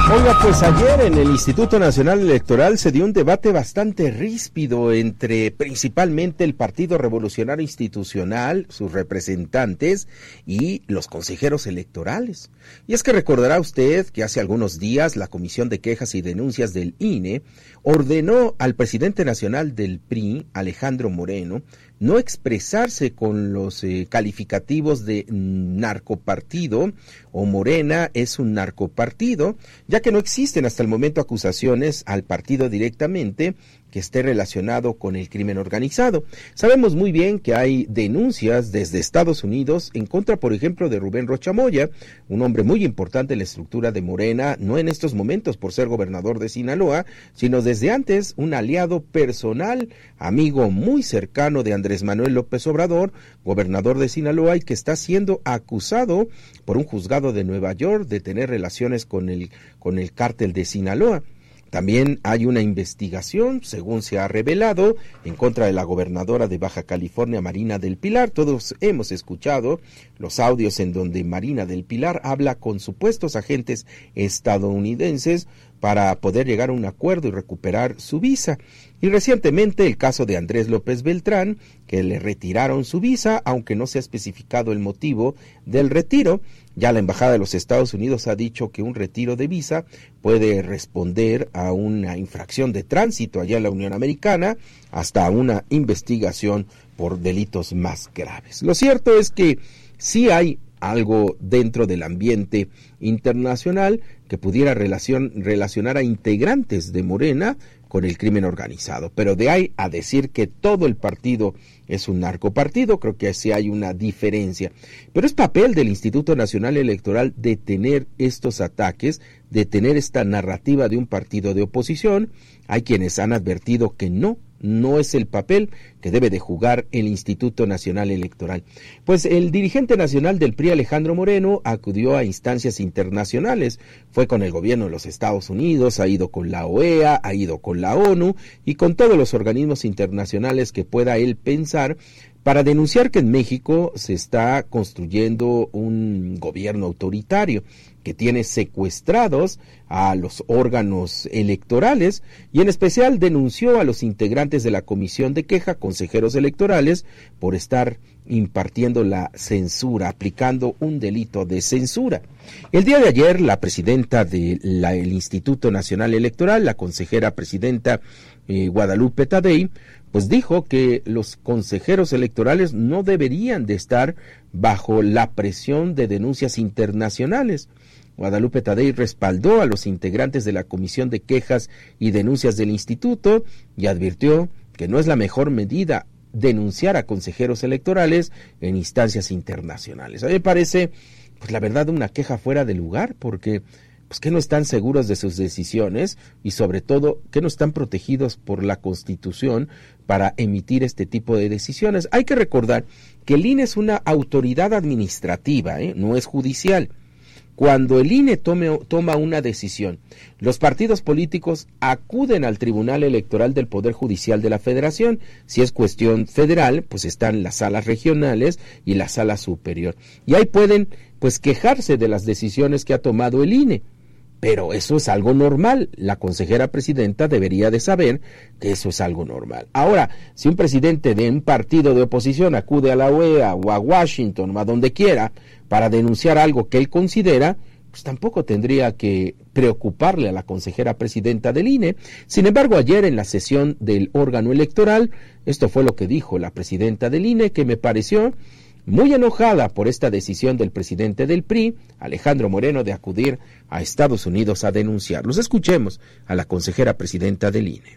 Oiga, pues ayer en el Instituto Nacional Electoral se dio un debate bastante ríspido entre principalmente el Partido Revolucionario Institucional, sus representantes y los consejeros electorales. Y es que recordará usted que hace algunos días la Comisión de Quejas y Denuncias del INE ordenó al presidente nacional del PRI, Alejandro Moreno, no expresarse con los calificativos de narcopartido o Morena es un narcopartido, ya que no existen hasta el momento acusaciones al partido directamente que esté relacionado con el crimen organizado. Sabemos muy bien que hay denuncias desde Estados Unidos en contra, por ejemplo, de Rubén Rocha Moya, un hombre muy importante en la estructura de Morena, no en estos momentos por ser gobernador de Sinaloa, sino desde antes un aliado personal, amigo muy cercano de Andrés Manuel López Obrador, gobernador de Sinaloa, y que está siendo acusado por un juzgado de Nueva York de tener relaciones con el cártel de Sinaloa. También hay una investigación, según se ha revelado, en contra de la gobernadora de Baja California, Marina del Pilar. Todos hemos escuchado los audios en donde Marina del Pilar habla con supuestos agentes estadounidenses para poder llegar a un acuerdo y recuperar su visa. Y recientemente el caso de Andrés López Beltrán, que le retiraron su visa, aunque no se ha especificado el motivo del retiro. Ya la Embajada de los Estados Unidos ha dicho que un retiro de visa puede responder a una infracción de tránsito allá en la Unión Americana, hasta una investigación por delitos más graves. Lo cierto es que sí hay algo dentro del ambiente internacional que pudiera relacionar a integrantes de Morena con el crimen organizado, pero de ahí a decir que todo el partido es un narcopartido, creo que sí hay una diferencia. Pero es papel del Instituto Nacional Electoral detener estos ataques, detener esta narrativa de un partido de oposición. Hay quienes han advertido que no es el papel que debe de jugar el Instituto Nacional Electoral. Pues el dirigente nacional del PRI, Alejandro Moreno, acudió a instancias internacionales, fue con el gobierno de los Estados Unidos, ha ido con la OEA, ha ido con la ONU y con todos los organismos internacionales que pueda él pensar, para denunciar que en México se está construyendo un gobierno autoritario que tiene secuestrados a los órganos electorales, y en especial denunció a los integrantes de la Comisión de Queja, consejeros electorales, por estar impartiendo la censura, aplicando un delito de censura. El día de ayer, la presidenta del Instituto Nacional Electoral, la consejera presidenta Guadalupe Tadei, pues dijo que los consejeros electorales no deberían de estar bajo la presión de denuncias internacionales. Guadalupe Tadei respaldó a los integrantes de la Comisión de Quejas y Denuncias del Instituto y advirtió que no es la mejor medida denunciar a consejeros electorales en instancias internacionales. A mí me parece, pues la verdad, una queja fuera de lugar, porque pues que no están seguros de sus decisiones y sobre todo que no están protegidos por la Constitución para emitir este tipo de decisiones. Hay que recordar que el INE es una autoridad administrativa, no es judicial. Cuando el INE toma una decisión, los partidos políticos acuden al Tribunal Electoral del Poder Judicial de la Federación. Si es cuestión federal, pues están las salas regionales y la sala superior. Y ahí pueden pues quejarse de las decisiones que ha tomado el INE. Pero eso es algo normal. La consejera presidenta debería de saber que eso es algo normal. Ahora, si un presidente de un partido de oposición acude a la OEA o a Washington o a donde quiera para denunciar algo que él considera, pues tampoco tendría que preocuparle a la consejera presidenta del INE. Sin embargo, ayer en la sesión del órgano electoral, esto fue lo que dijo la presidenta del INE, que me pareció muy enojada por esta decisión del presidente del PRI, Alejandro Moreno, de acudir a Estados Unidos a denunciarlos. Escuchemos a la consejera presidenta del INE.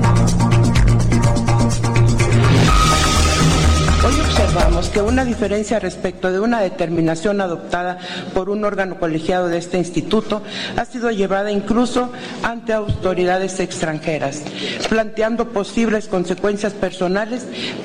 Hoy observamos que una diferencia respecto de una determinación adoptada por un órgano colegiado de este instituto ha sido llevada incluso ante autoridades extranjeras, planteando posibles consecuencias personales